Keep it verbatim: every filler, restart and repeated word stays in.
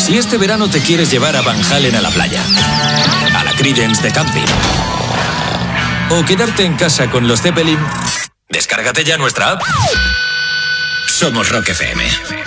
Si este verano te quieres llevar a Van Halen a la playa, a la Creedence de camping, o quedarte en casa con los Zeppelin, descárgate ya nuestra app. Somos Rock F M.